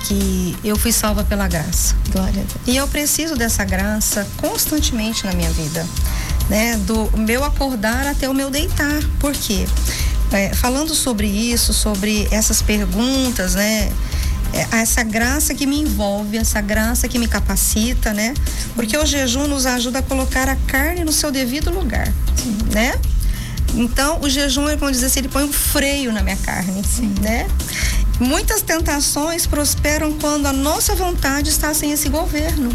que eu fui salva pela graça. Glória a Deus. E eu preciso dessa graça constantemente na minha vida, né? Do meu acordar até o meu deitar. Por quê? Falando sobre isso, sobre essas perguntas, né? Essa graça que me envolve, essa graça que me capacita, né? Porque o jejum nos ajuda a colocar a carne no seu devido lugar, né? Então, o jejum, vamos dizer assim, ele põe um freio na minha carne, né? Muitas tentações prosperam quando a nossa vontade está sem esse governo.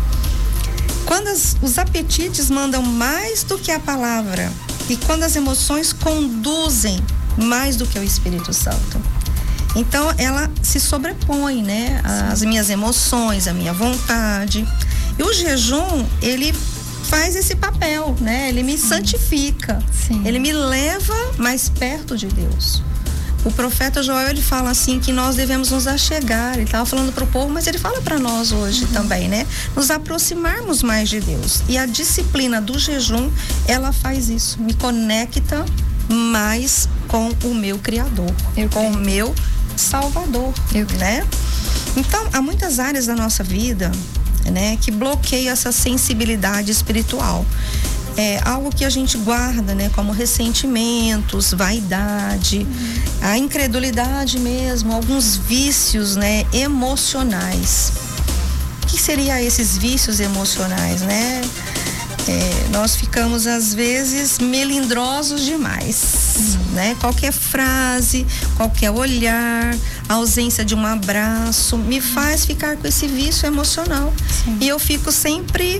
Quando os apetites mandam mais do que a palavra e quando as emoções conduzem mais do que o Espírito Santo. Então, ela se sobrepõe, né? As minhas emoções, a minha vontade. E o jejum, ele faz esse papel, né? Ele me santifica. Ele me leva mais perto de Deus. O profeta Joel, ele fala assim que nós devemos nos achegar. Ele estava falando para o povo, mas ele fala para nós hoje também, né? Nos aproximarmos mais de Deus. E a disciplina do jejum, ela faz isso. Me conecta mais com o meu Criador, com o meu Salvador, né? Então, há muitas áreas da nossa vida, né, que bloqueiam essa sensibilidade espiritual. É algo que a gente guarda, né, como ressentimentos, vaidade, a incredulidade mesmo, alguns vícios, né, emocionais. O que seriam esses vícios emocionais, né? Nós ficamos às vezes melindrosos demais, né? Qualquer frase, qualquer olhar, a ausência de um abraço me faz ficar com esse vício emocional. E eu fico sempre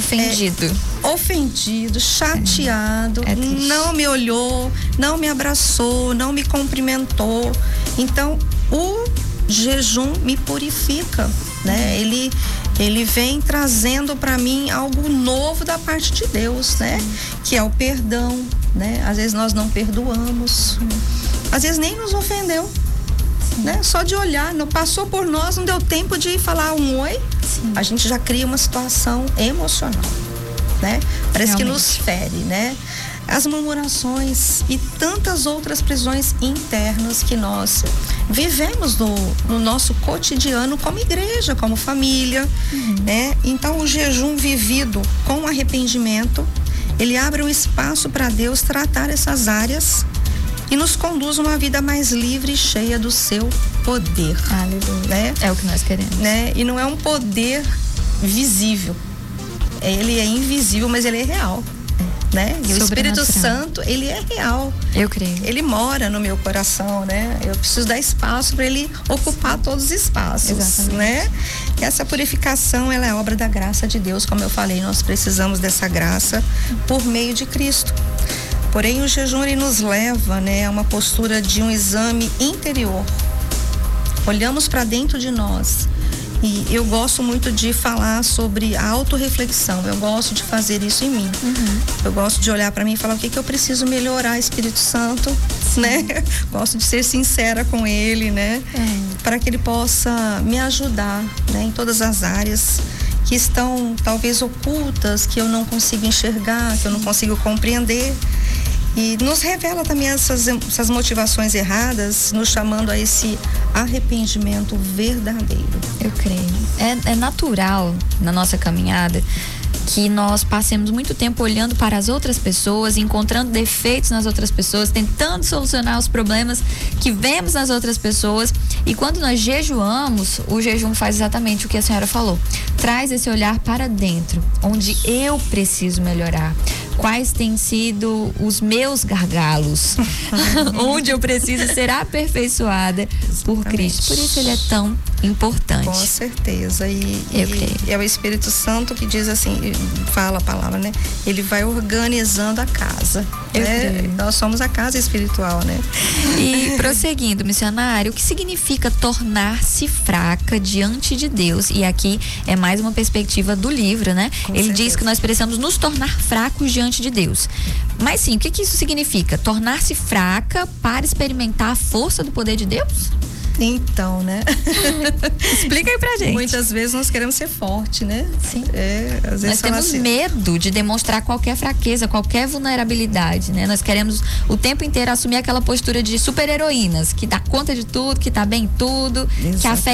ofendido, chateado, não me olhou, não me abraçou, não me cumprimentou. Então, o jejum me purifica, né? Ele vem trazendo para mim algo novo da parte de Deus, né? Que é o perdão, né? Às vezes nós não perdoamos, às vezes nem nos ofendeu, né? Só de olhar, não passou por nós, não deu tempo de falar um oi, a gente já cria uma situação emocional, né? Parece que nos fere, né? As murmurações e tantas outras prisões internas que nós vivemos no nosso cotidiano como igreja, como família, né? Então, o jejum vivido com arrependimento, ele abre um espaço para Deus tratar essas áreas e nos conduz a uma vida mais livre e cheia do seu poder. Aleluia. Né? É o que nós queremos. Né? E não é um poder visível. Ele é invisível, mas ele é real. Né? E o Espírito Santo, ele é real. Eu creio. Ele mora no meu coração, né? Eu preciso dar espaço para ele ocupar todos os espaços. Exatamente. Né? E essa purificação, ela é obra da graça de Deus, como eu falei, nós precisamos dessa graça por meio de Cristo. Porém, o jejum, ele nos leva, né, a uma postura de um exame interior. Olhamos para dentro de nós. E eu gosto muito de falar sobre a autorreflexão. Eu gosto de fazer isso em mim. Eu gosto de olhar para mim e falar o que eu preciso melhorar, Espírito Santo, né? Gosto de ser sincera com ele, né? Para que ele possa me ajudar, né? Em todas as áreas que estão talvez ocultas, que eu não consigo enxergar, que eu não consigo compreender. E nos revela também essas motivações erradas, nos chamando a esse arrependimento verdadeiro. Eu creio. É natural na nossa caminhada que nós passemos muito tempo olhando para as outras pessoas, encontrando defeitos nas outras pessoas, tentando solucionar os problemas que vemos nas outras pessoas. E quando nós jejuamos, o jejum faz exatamente o que a senhora falou. Traz esse olhar para dentro, onde eu preciso melhorar. Quais têm sido os meus gargalos, onde eu preciso ser aperfeiçoada por Cristo. Por isso ele é tão importante. Com certeza. E é o Espírito Santo que diz assim, fala a palavra, né? Ele vai organizando a casa. Né? Nós somos a casa espiritual, né? E prosseguindo, missionário, o que significa tornar-se fraca diante de Deus? E aqui é mais uma perspectiva do livro, né? Ele diz que nós precisamos nos tornar fracos diante de Deus. Mas sim, o que isso significa? Tornar-se fraca para experimentar a força do poder de Deus? Então, né? Explica aí pra gente. Muitas vezes nós queremos ser forte, né? Sim. Às vezes nós temos medo de demonstrar qualquer fraqueza, qualquer vulnerabilidade, né? Nós queremos o tempo inteiro assumir aquela postura de super-heroínas, que dá conta de tudo, que tá bem em tudo. Exatamente. Que a fé